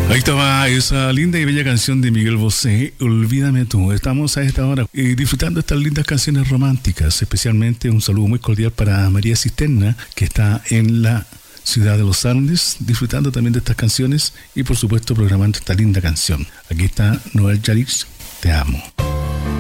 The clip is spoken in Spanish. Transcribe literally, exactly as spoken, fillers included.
Ahí estaba esa linda y bella canción de Miguel Bosé, Olvídame tú. Estamos a esta hora eh, disfrutando estas lindas canciones románticas, especialmente un saludo muy cordial para María Cisterna, que está en la ciudad de los Andes, disfrutando también de estas canciones y por supuesto programando esta linda canción. Aquí está Noel Yarix, Te amo.